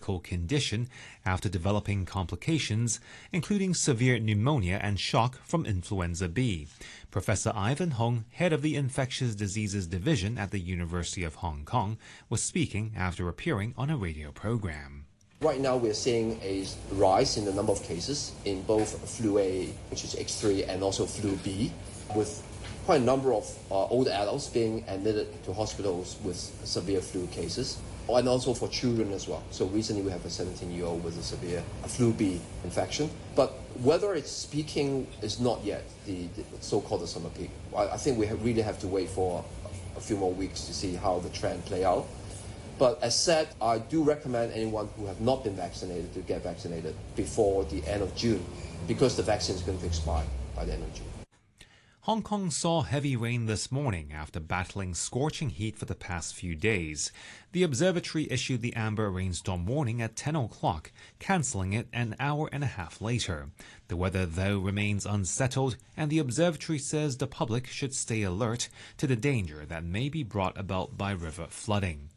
medical condition after developing complications, including severe pneumonia and shock from influenza B. Professor Ivan Hong, head of the Infectious Diseases Division at the University of Hong Kong, was speaking after appearing on a radio program. Right now we're seeing a rise in the number of cases in both flu A, which is H3, and also flu B, with quite a number of older adults being admitted to hospitals with severe flu cases, and also for children as well. So recently we have a 17-year-old with a severe flu B infection. But whether it's peaking is not yet the so-called summer peak. I think we really have to wait for a few more weeks to see how the trend play out. But as said, I do recommend anyone who have not been vaccinated to get vaccinated before the end of June, because the vaccine is going to expire by the end of June. Hong Kong saw heavy rain this morning after battling scorching heat for the past few days. The observatory issued the amber rainstorm warning at 10 o'clock, cancelling it an hour and a half later. The weather, though, remains unsettled, and the observatory says the public should stay alert to the danger that may be brought about by river flooding.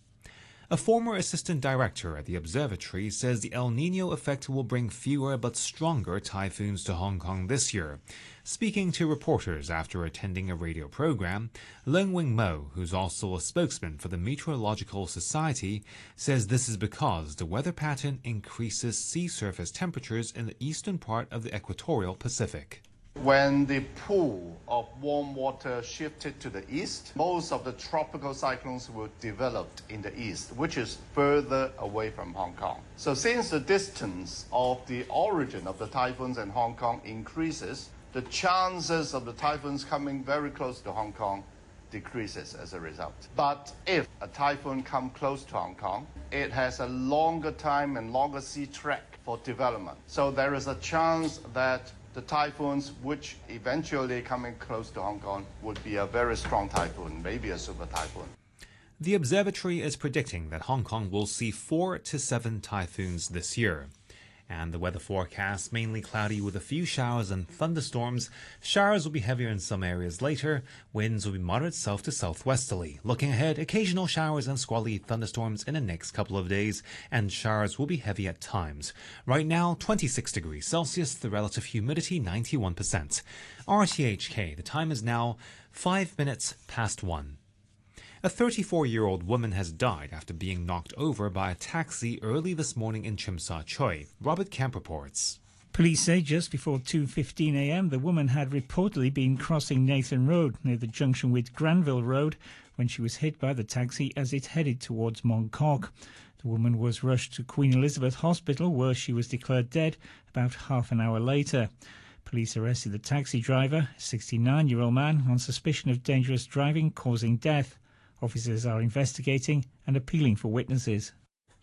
A former assistant director at the observatory says the El Niño effect will bring fewer but stronger typhoons to Hong Kong this year. Speaking to reporters after attending a radio program, Leung Wing Mo, who's also a spokesman for the Meteorological Society, says this is because the weather pattern increases sea surface temperatures in the eastern part of the equatorial Pacific. When the pool of warm water shifted to the east, most of the tropical cyclones were developed in the east, which is further away from Hong Kong. So since the distance of the origin of the typhoons in Hong Kong increases, the chances of the typhoons coming very close to Hong Kong decreases as a result. But if a typhoon comes close to Hong Kong, it has a longer time and longer sea track for development. So there is a chance that the typhoons which eventually coming close to Hong Kong would be a very strong typhoon, maybe a super typhoon. The observatory is predicting that Hong Kong will see 4 to 7 typhoons this year. And the weather forecast, mainly cloudy with a few showers and thunderstorms. Showers will be heavier in some areas later. Winds will be moderate south to southwesterly. Looking ahead, occasional showers and squally thunderstorms in the next couple of days, and showers will be heavy at times. Right now, 26 degrees Celsius, the relative humidity 91%. RTHK, the time is now 5 minutes past 1. A 34-year-old woman has died after being knocked over by a taxi early this morning in Tsim Sha Tsui. Robert Camp reports. Police say just before 2:15 a.m. the woman had reportedly been crossing Nathan Road near the junction with Granville Road when she was hit by the taxi as it headed towards Mong Kok. The woman was rushed to Queen Elizabeth Hospital where she was declared dead about half an hour later. Police arrested the taxi driver, a 69-year-old man, on suspicion of dangerous driving causing death. Officers are investigating and appealing for witnesses.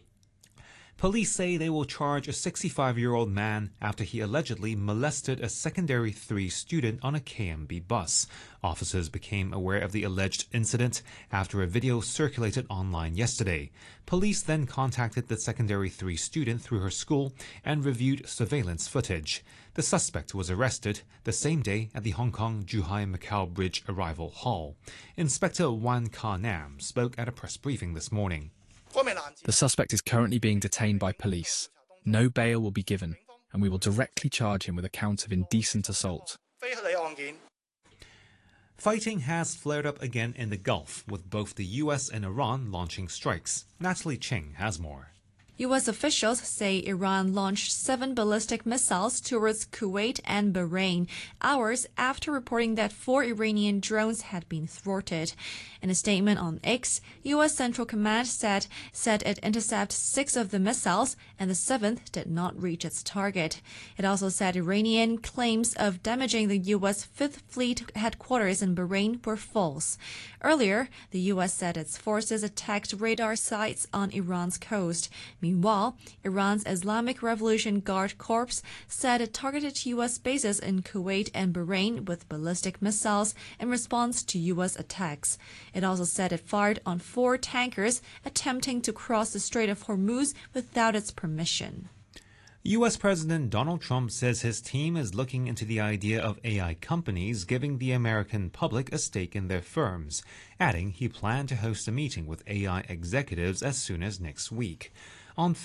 Police say they will charge a 65-year-old man after he allegedly molested a secondary 3 student on a KMB bus. Officers became aware of the alleged incident after a video circulated online yesterday. Police then contacted the secondary 3 student through her school and reviewed surveillance footage. The suspect was arrested the same day at the Hong Kong-Zhuhai-Macau Bridge Arrival Hall. Inspector Wan Ka Nam spoke at a press briefing this morning. The suspect is currently being detained by police. No bail will be given, and we will directly charge him with a count of indecent assault. Fighting has flared up again in the Gulf, with both the US and Iran launching strikes. Natalie Ching has more. U.S. officials say Iran launched 7 ballistic missiles towards Kuwait and Bahrain, hours after reporting that 4 Iranian drones had been thwarted. In a statement on X, U.S. Central Command said it intercepted 6 of the missiles and the 7th did not reach its target. It also said Iranian claims of damaging the U.S. 5th Fleet headquarters in Bahrain were false. Earlier, the U.S. said its forces attacked radar sites on Iran's coast. Meanwhile, Iran's Islamic Revolution Guard Corps said it targeted U.S. bases in Kuwait and Bahrain with ballistic missiles in response to U.S. attacks. It also said it fired on 4 tankers attempting to cross the Strait of Hormuz without its permission. U.S. President Donald Trump says his team is looking into the idea of AI companies giving the American public a stake in their firms, adding he planned to host a meeting with AI executives as soon as next week. On